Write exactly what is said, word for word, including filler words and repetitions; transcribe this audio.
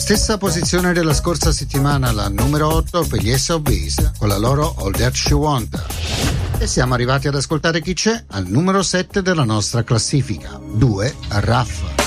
Stessa posizione della scorsa settimana, la numero otto per gli S O Bs con la loro All That She Want. E siamo arrivati ad ascoltare chi c'è al numero sette della nostra classifica, due Raff.